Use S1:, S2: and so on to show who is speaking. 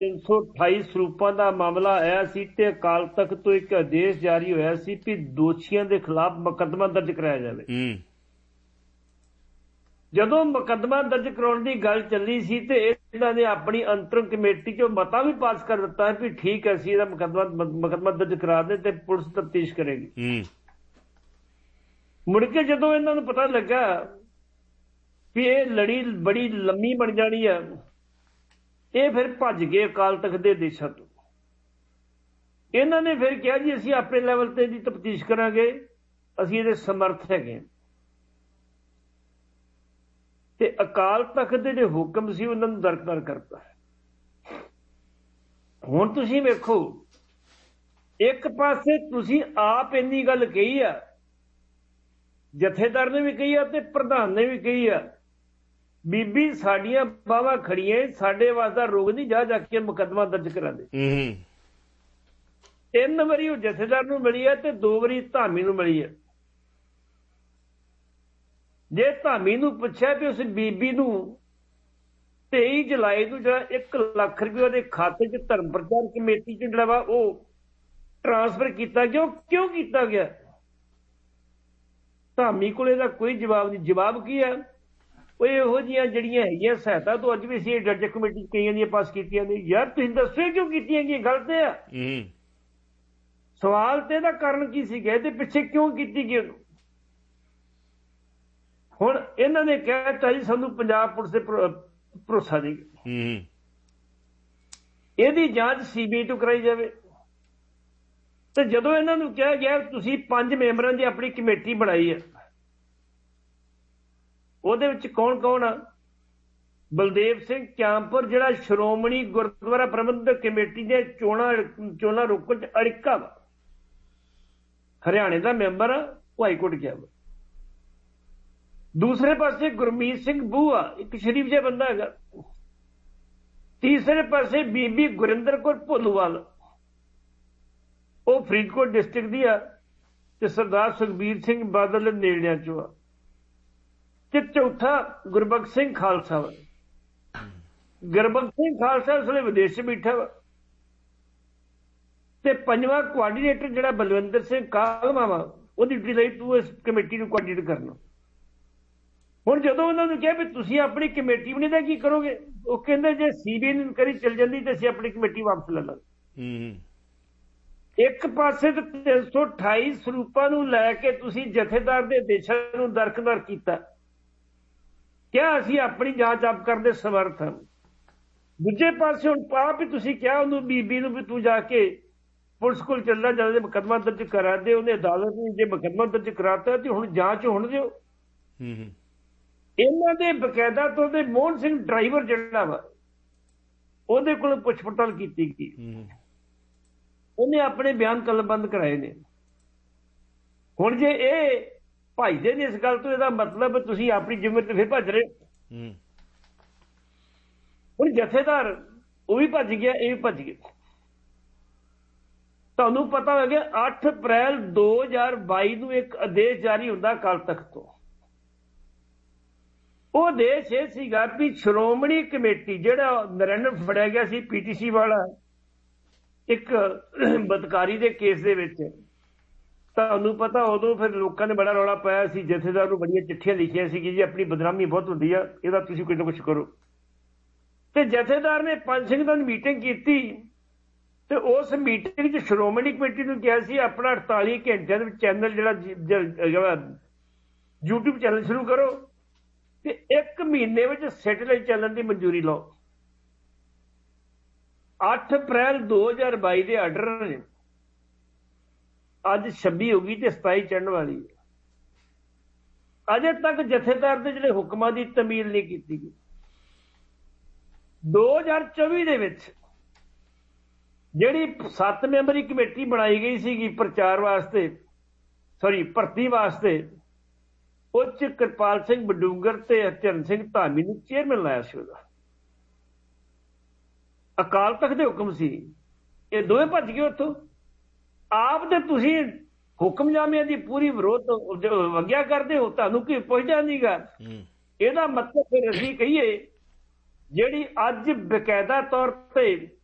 S1: 328 ਸਰੂਪਾਂ ਦਾ ਮਾਮਲਾ ਆਇਆ ਸੀ ਤੇ ਅਕਾਲ ਤਖਤ ਤੋਂ ਇੱਕ ਆਦੇਸ਼ ਜਾਰੀ ਹੋਇਆ ਸੀ ਕਿ ਦੋਸ਼ੀਆਂ ਦੇ ਖਿਲਾਫ ਮੁਕੱਦਮਾ ਦਰਜ ਕਰਾਇਆ ਜਾਵੇ। ਜਦੋਂ ਮੁਕੱਦਮਾ ਦਰਜ ਕਰਾਉਣ ਦੀ ਗੱਲ ਚੱਲੀ ਸੀ ਤੇ ਇਹਨਾਂ ਨੇ ਆਪਣੀ ਅੰਤਰਮ ਕਮੇਟੀ ਚੋਂ ਮਤਾ ਵੀ ਪਾਸ ਕਰ ਦਿੱਤਾ ਹੈ ਵੀ ਠੀਕ ਹੈ ਅਸੀਂ ਇਹਦਾ ਮੁਕੱਦਮਾ ਦਰਜ ਕਰਾ ਦੇ ਤੇ ਪੁਲਿਸ ਤਫਤੀਸ਼ ਕਰੇਗੀ। ਮੁੜ ਕੇ ਜਦੋਂ ਇਹਨਾਂ ਨੂੰ ਪਤਾ ਲੱਗਾ ਵੀ ਇਹ ਲੜੀ ਬੜੀ ਲੰਮੀ ਬਣ ਜਾਣੀ ਆ, ਇਹ ਫਿਰ ਭੱਜ ਗਏ ਅਕਾਲ ਤਖਤ ਦੇ ਆਦੇਸ਼ਾਂ ਤੋਂ। ਇਹਨਾਂ ਨੇ ਫਿਰ ਕਿਹਾ ਜੀ ਅਸੀਂ ਆਪਣੇ ਲੈਵਲ ਤੇ ਇਹਦੀ ਤਫਤੀਸ਼ ਕਰਾਂਗੇ, ਅਸੀਂ ਇਹਦੇ ਸਮਰਥ ਹੈਗੇ। ਤੇ ਅਕਾਲ ਤਖਤ ਦੇ ਜਿਹੜੇ ਹੁਕਮ ਸੀ ਉਹਨਾਂ ਨੂੰ ਦਰਕਿਨਾਰ ਕਰਤਾ। ਹੁਣ ਤੁਸੀਂ ਵੇਖੋ, ਇੱਕ ਪਾਸੇ ਤੁਸੀਂ ਆਪ ਇੰਨੀ ਗੱਲ ਕਹੀ ਆ, ਜਥੇਦਾਰ ਨੇ ਵੀ ਕਹੀ ਆ ਤੇ ਪ੍ਰਧਾਨ ਨੇ ਵੀ ਕਹੀ ਆ, ਬੀਬੀ ਸਾਡੀਆਂ ਬਾਹਾਂ ਖੜੀਆਂ, ਸਾਡੇ ਵਾਸਤੇ ਰੋਗ ਨਹੀਂ, ਜਾ ਕੇ ਮੁਕੱਦਮਾ ਦਰਜ ਕਰਾ ਦੇ। 3 ਵਾਰੀ ਉਹ ਜਥੇਦਾਰ ਨੂੰ ਮਿਲੀ ਹੈ ਤੇ 2 ਵਾਰੀ ਧਾਮੀ ਨੂੰ ਮਿਲੀ ਹੈ। ਜੇ ਧਾਮੀ ਨੂੰ ਪੁੱਛਿਆ ਵੀ ਉਸ ਬੀਬੀ ਨੂੰ 23 ਜੁਲਾਈ ਨੂੰ ਜਿਹੜਾ 1 ਲੱਖ ਰੁਪਏ ਉਹਦੇ ਖਾਤੇ 'ਚ ਧਰਮ ਪ੍ਰਚਾਰ ਕਮੇਟੀ 'ਚ ਜਿਹੜਾ ਵਾ ਉਹ ਟ੍ਰਾਂਸਫਰ ਕੀਤਾ ਗਿਆ, ਉਹ ਕਿਉਂ ਕੀਤਾ ਗਿਆ? ਧਾਮੀ ਕੋਲ ਇਹਦਾ ਕੋਈ ਜਵਾਬ ਨਹੀਂ। ਜਵਾਬ ਕੀ ਹੈ? ਉਹ ਇਹੋ ਜਿਹੀਆਂ ਜਿਹੜੀਆਂ ਹੈਗੀਆਂ ਸਹਾਇਤਾ ਤੋਂ ਅੱਜ ਵੀ ਅਸੀਂ ਜੱਜ ਕਮੇਟੀ ਕਈਆਂ ਦੀਆਂ ਪਾਸ ਕੀਤੀਆਂ ਨੇ। ਯਾਰ ਤੁਸੀਂ ਦੱਸੋ ਕਿਉਂ ਕੀਤੀਆਂ ਗਈਆਂ? ਗਲਤ ਆ। ਸਵਾਲ ਤੇ ਇਹਦਾ ਕਾਰਨ ਕੀ ਸੀਗਾ, ਇਹਦੇ ਪਿੱਛੇ ਕਿਉਂ ਕੀਤੀ ਗਈ ਉਹਨੂੰ? ਹੁਣ ਇਹਨਾਂ ਨੇ ਕਹਿ ਦਿੱਤਾ ਜੀ ਸਾਨੂੰ ਪੰਜਾਬ ਪੁਲਿਸ ਤੇ ਭਰੋਸਾ ਨਹੀਂ, ਇਹਦੀ ਜਾਂਚ CBI ਤੋਂ ਕਰਾਈ ਜਾਵੇ। ਤੇ ਜਦੋਂ ਇਹਨਾਂ ਨੂੰ ਕਿਹਾ ਗਿਆ ਤੁਸੀਂ 5 ਮੈਂਬਰਾਂ ਦੀ ਆਪਣੀ ਕਮੇਟੀ ਬਣਾਈ ਹੈ, ਉਹਦੇ ਵਿੱਚ ਕੌਣ ਕੌਣ ਆ? ਬਲਦੇਵ ਸਿੰਘ ਕਿਆਮਪੁਰ ਜਿਹੜਾ ਸ਼੍ਰੋਮਣੀ ਗੁਰਦੁਆਰਾ ਪ੍ਰਬੰਧਕ ਕਮੇਟੀ ਦੇ ਚੋਣਾਂ ਰੋਕਣ 'ਚ ਅੜਿੱਕਾ ਵਾ, ਹਰਿਆਣੇ ਦਾ ਮੈਂਬਰ ਆ, ਉਹ ਹਾਈਕੋਰਟ ਗਿਆ ਵਾ। ਦੂਸਰੇ ਪਾਸੇ ਗੁਰਮੀਤ ਸਿੰਘ ਬੂਆ, ਇੱਕ ਸ਼ਰੀਫ ਜਿਹਾ ਬੰਦਾ ਹੈਗਾ। ਤੀਸਰੇ ਪਾਸੇ ਬੀਬੀ ਗੁਰਿੰਦਰ ਕੌਰ ਭੋਲੂਵਾਲ, ਉਹ ਫਰੀਦਕੋਟ ਡਿਸਟ੍ਰਿਕਟ ਦੀ ਆ ਤੇ ਸਰਦਾਰ ਸੁਖਬੀਰ ਸਿੰਘ ਬਾਦਲ ਦੇ ਨੇੜਿਆਂ ਚੋਂ ਆ। ਤੇ ਚੌਥਾ ਗੁਰਬਖਸ਼ ਸਿੰਘ ਖਾਲਸਾ ਵਾ। ਗੁਰਬਖਸ਼ ਸਿੰਘ ਖਾਲਸਾ ਇਸ ਵੇਲੇ ਵਿਦੇਸ਼ 'ਚ ਬੈਠਾ ਵਾ। ਤੇ 5ਵਾਂ ਕੋਆਰਡੀਨੇਟਰ ਜਿਹੜਾ ਬਲਵਿੰਦਰ ਸਿੰਘ ਕਾਲਮਾ ਵਾ, ਉਹਦੀ ਡਿਊਟੀ ਲਈ ਤੂੰ ਇਸ ਕਮੇਟੀ ਨੂੰ ਕੋਆਰਡੀਨੇਟ ਕਰਨਾ। ਹੁਣ ਜਦੋਂ ਉਹਨਾਂ ਨੂੰ ਕਿਹਾ ਵੀ ਤੁਸੀਂ ਆਪਣੀ ਕਮੇਟੀ ਬਣੀ ਤਾਂ ਕੀ ਕਰੋਗੇ, ਉਹ ਕਹਿੰਦੇ ਜੇ CBI ਇਨਕੁਆਇਰੀ ਚੱਲ ਜਾਂਦੀ ਤੇ ਅਸੀਂ ਆਪਣੀ ਕਮੇਟੀ ਵਾਪਸ ਲੈ ਲਾਂਗੇ। ਇੱਕ ਪਾਸੇ ਤੇ 328 ਸਰੂਪਾਂ ਨੂੰ ਲੈ ਕੇ ਤੁਸੀਂ ਜਥੇਦਾਰ ਦੇ ਆਦੇਸ਼ਾਂ ਨੂੰ ਦਰਕਿਨਾਰ ਕੀਤਾ, ਕਿਹਾ ਅਸੀਂ ਆਪਣੀ ਜਾਂਚ ਆਪ ਕਰਨ ਦੇ ਸਮਰਥ ਹਾਂ। ਦੂਜੇ ਪਾਸੇ ਹੁਣ ਆਪ ਹੀ ਤੁਸੀਂ ਕਿਹਾ ਉਹਨੂੰ ਬੀਬੀ ਨੂੰ ਵੀ ਤੂੰ ਜਾ ਕੇ ਪੁਲਿਸ ਕੋਲ ਚੱਲਣਾ, ਜਦੋਂ ਮੁਕੱਦਮਾ ਦਰਜ ਕਰਾ ਦੇ। ਉਹਨੇ ਅਦਾਲਤ ਨੇ ਜੇ ਮੁਕੱਦਮਾ ਦਰਜ ਕਰਾਤਾ ਤੇ ਹੁਣ ਜਾਂਚ ਹੋਣ ਦਿਓ। ਇਹਨਾਂ ਦੇ ਬਕਾਇਦਾ ਤੋਂ ਤੇ ਮੋਹਨ ਸਿੰਘ ਡਰਾਈਵਰ ਜਿਹੜਾ ਵਾ, ਉਹਦੇ ਕੋਲ ਪੁੱਛ ਪੜਤਾਲ ਕੀਤੀ ਗਈ। ਉਹਨੇ ਆਪਣੇ ਬਿਆਨ ਕਲਮਬੰਦ ਕਰਾਏ ਨੇ। ਹੁਣ ਜੇ ਇਹ ਭੱਜਦੇ ਨੇ ਇਸ ਗੱਲ ਤੋਂ, ਇਹਦਾ ਮਤਲਬ ਤੁਸੀਂ ਆਪਣੀ ਜ਼ਿੰਮੇਵਾਰੀ ਤੇ ਫਿਰ ਭੱਜ ਰਹੇ। ਹੁਣ ਜਥੇਦਾਰ ਉਹ ਵੀ ਭੱਜ ਗਿਆ, ਇਹ ਵੀ ਭੱਜ ਗਿਆ। ਤੁਹਾਨੂੰ ਪਤਾ ਹੋ ਗਿਆ 8 ਅਪ੍ਰੈਲ 2022 ਨੂੰ ਇੱਕ ਆਦੇਸ਼ ਜਾਰੀ ਹੁੰਦਾ ਅਕਾਲ ਤਖਤ ਤੋਂ। ਉਹ ਆਦੇਸ਼ ਇਹ ਸੀਗਾ ਵੀ ਸ਼੍ਰੋਮਣੀ ਕਮੇਟੀ, ਜਿਹੜਾ ਨਰਿੰਦਰ ਫੜਿਆ ਗਿਆ ਸੀ PTC ਵਾਲਾ ਇੱਕ ਬਦਕਾਰੀ ਦੇ ਕੇਸ ਦੇ ਵਿੱਚ, ਤੁਹਾਨੂੰ ਪਤਾ ਉਦੋਂ ਫਿਰ ਲੋਕਾਂ ਨੇ ਬੜਾ ਰੌਲਾ ਪਾਇਆ ਸੀ, ਜਥੇਦਾਰ ਨੂੰ ਬੜੀਆਂ ਚਿੱਠੀਆਂ ਲਿਖੀਆਂ ਸੀ ਕਿ ਜੀ ਆਪਣੀ ਬਦਨਾਮੀ ਬਹੁਤ ਹੁੰਦੀ ਆ, ਇਹਦਾ ਤੁਸੀਂ ਕੁਝ ਨਾ ਕੁਛ ਕਰੋ। ਤੇ ਜਥੇਦਾਰ ਨੇ ਪੰਜ ਸਿੰਘ ਨਾਲ ਮੀਟਿੰਗ ਕੀਤੀ ਤੇ ਉਸ ਮੀਟਿੰਗ 'ਚ ਸ਼੍ਰੋਮਣੀ ਕਮੇਟੀ ਨੂੰ ਕਿਹਾ ਸੀ ਆਪਣਾ 48 ਘੰਟਿਆਂ ਦੇ ਵਿੱਚ ਚੈਨਲ ਜਿਹੜਾ YouTube ਚੈਨਲ ਸ਼ੁਰੂ ਕਰੋ ਤੇ 1 ਮਹੀਨੇ ਵਿੱਚ ਸੈਟੇਲਾਈਟ ਚੱਲਣ ਦੀ ਮਨਜ਼ੂਰੀ ਲਓ। 8 ਅਪ੍ਰੈਲ 2022 ਦੇ ਆਰਡਰ ਨੇ, ਅੱਜ 26 ਹੋ ਗਈ ਤੇ 27 ਚੜ੍ਹਨ ਵਾਲੀ ਹੈ। ਅਜੇ ਤੱਕ ਜਥੇਦਾਰ ਦੇ ਜਿਹੜੇ ਹੁਕਮਾਂ ਦੀ ਤਮੀਲ ਨਹੀਂ ਕੀਤੀ ਗਈ। 2024 ਦੇ ਵਿੱਚ ਜਿਹੜੀ 7 ਮੈਂਬਰੀ ਕਮੇਟੀ ਬਣਾਈ ਗਈ ਸੀਗੀ ਭਰਤੀ ਵਾਸਤੇ, ਉਹ 'ਚ ਕਿਰਪਾਲ ਸਿੰਘ ਬਡੂੰਗਰ ਤੇ ਹਰਚਰਨ ਸਿੰਘ ਧਾਮੀ ਨੂੰ ਚੇਅਰਮੈਨ ਲਾਇਆ ਸੀ। ਉਹਦਾ ਅਕਾਲ ਤਖਤ ਦੇ ਹੁਕਮ ਸੀ, ਇਹ ਦੋਵੇਂ ਭੱਜ ਗਏ ਉੱਥੋਂ। ਆਪ ਤੇ ਤੁਸੀਂ ਹੁਕਮਨਾਮਿਆਂ ਦੀ ਪੂਰੀ ਵਿਰੋਧ ਆਗਿਆ ਕਰਦੇ ਹੋ, ਤੁਹਾਨੂੰ ਕੀ ਪੁੱਛਦਾ ਨਹੀਂਗਾ। ਇਹਦਾ ਮਤਲਬ ਫਿਰ ਅਸੀਂ ਕਹੀਏ ਜਿਹੜੀ ਅੱਜ ਬਕਾਇਦਾ ਤੌਰ ਤੇ